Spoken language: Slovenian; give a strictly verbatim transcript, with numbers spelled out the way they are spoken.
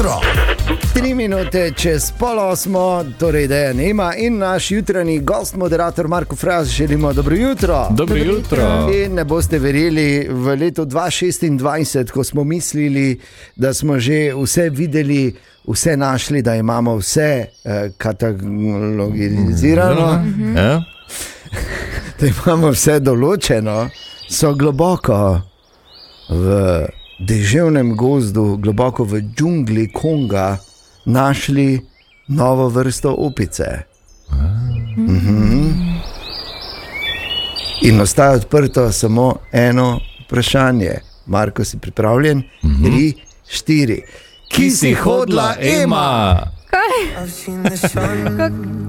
jutro. Tri minute čez pol osmo, torej da je Nema in naš jutranji gost, moderator Marko Fras, želimo dobro jutro. Dobro jutro. In ne boste verjeli, v letu dva tisoč šestindvajset, ko smo mislili, da smo že vse videli, vse našli, da imamo vse eh, katalogizirano, mm-hmm. ja. da imamo vse določeno, so globoko v deževnem gozdu, globoko v džungli Konga našli novo vrsto opice. Mm-hmm. In ostaja odprto samo eno vprašanje. Marko, si pripravljen? Mm-hmm. Tri, štiri. Ki si hodla, Ema? Kaj?